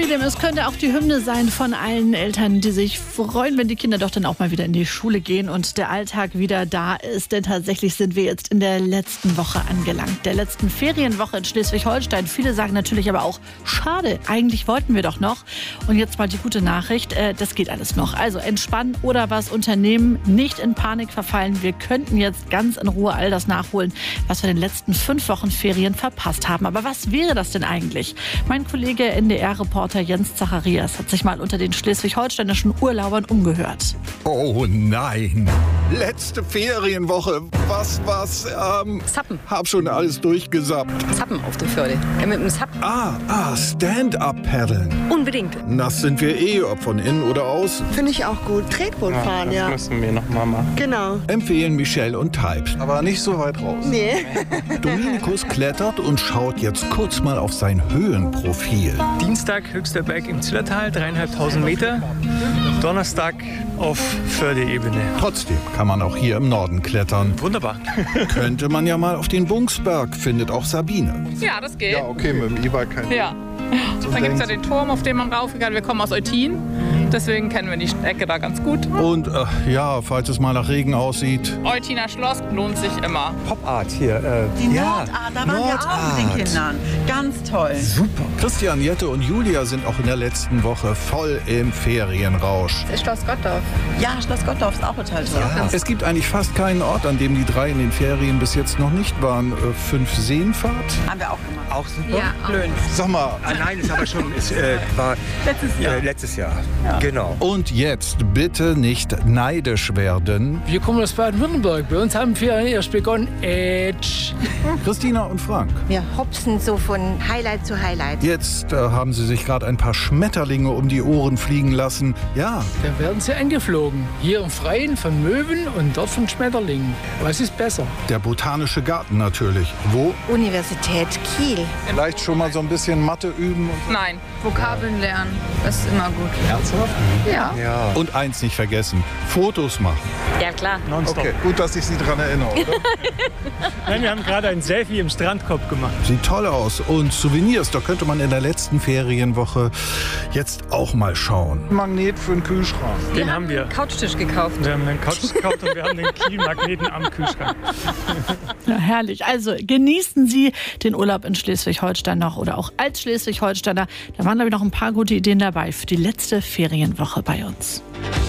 Außerdem, es könnte auch die Hymne sein von allen Eltern, die sich freuen, wenn die Kinder doch dann auch mal wieder in die Schule gehen und der Alltag wieder da ist. Denn tatsächlich sind wir jetzt in der letzten Woche angelangt, der letzten Ferienwoche in Schleswig-Holstein. Viele sagen natürlich aber auch, schade, eigentlich wollten wir doch noch. Und jetzt mal die gute Nachricht, das geht alles noch. Also entspannen oder was unternehmen, nicht in Panik verfallen. Wir könnten jetzt ganz in Ruhe all das nachholen, was wir in den letzten 5 Wochen Ferien verpasst haben. Aber was wäre das denn eigentlich? Mein Kollege NDR-Reporter Jens Zacharias hat sich mal unter den schleswig-holsteinischen Urlaubern umgehört. Oh nein, letzte Ferienwoche. Was? Zappen. Hab schon alles durchgesappt. Zappen auf der Förde. Mit dem Zappen. Stand-up-Paddeln. Unbedingt. Nass sind wir ob von innen oder außen. Finde ich auch gut. Tretboot fahren, ja. Das müssen wir noch mal machen. Genau. Empfehlen Michelle und Types. Aber nicht so weit raus. Nee. Dominikus klettert und schaut jetzt kurz mal auf sein Höhenprofil. Dienstag höchster Berg im Zillertal, 3.500 Meter. Donnerstag auf Fördeebene. Trotzdem kann man auch hier im Norden klettern. Wunderbar. Könnte man ja mal auf den Bungsberg, findet auch Sabine. Ja, das geht. Ja, okay, mit dem E-Bike kein Ja. Dann gibt es ja den Turm, auf dem man raufgehen kann. Wir kommen aus Eutin, deswegen kennen wir die Ecke da ganz gut. Und falls es mal nach Regen aussieht. Eutiner Schloss lohnt sich immer. Pop-Art hier. Die Nordart, da waren wir auch mit den Kindern. Ganz toll. Super. Christian, Jette und Julia sind auch in der letzten Woche voll im Ferienrausch. Das ist Schloss Gottorf. Ja, Schloss Gottorf ist auch total toll. Es gibt eigentlich fast keinen Ort, an dem die 3 in den Ferien bis jetzt noch nicht waren. 5 Seenfahrt? Haben wir auch gemacht. Auch super. Ja, Blöd. Sag mal, Nein, ist aber schon war letztes Jahr. Ja. Genau. Und jetzt bitte nicht neidisch werden. Wir kommen aus Baden-Württemberg. Bei uns haben Ferien erst begonnen. Christina und Frank. Wir hopsen so von Highlight zu Highlight. Jetzt haben sie sich gerade ein paar Schmetterlinge um die Ohren fliegen lassen. Ja, Da werden sie angeflogen. Hier im Freien von Möwen und dort von Schmetterlingen. Was ist besser? der Botanische Garten natürlich. Wo? Universität Kiel. vielleicht schon mal so ein bisschen Mathe üben. Nein. Vokabeln lernen. Das ist immer gut. Ernsthaft? Ja. Ja. Und eins nicht vergessen, Fotos machen. Ja, klar. Nonstop. Okay, gut, dass ich Sie daran erinnere, oder? Nein, wir haben gerade ein Selfie im Strandkorb gemacht. Sieht toll aus. Und Souvenirs, da könnte man in der letzten Ferienwoche jetzt auch mal schauen. Magnet für den Kühlschrank. Den haben wir. Couchtisch gekauft. Wir haben einen Couch gekauft und wir haben den Kiel-Magneten am Kühlschrank. Ja, herrlich. Also genießen Sie den Urlaub in Schleswig-Holstein noch oder auch als Schleswig-Holsteiner. Da waren, glaube ich, noch ein paar gute Ideen dabei für die letzte Ferienwoche bei uns.